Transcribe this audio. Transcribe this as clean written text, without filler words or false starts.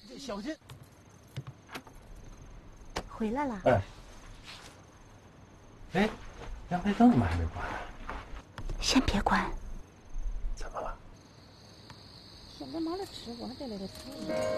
小心。 回来了。 哎，阳台灯怎么还没关呢？ 先别关。 怎么了？ 现在没得吃，我还得来点菜。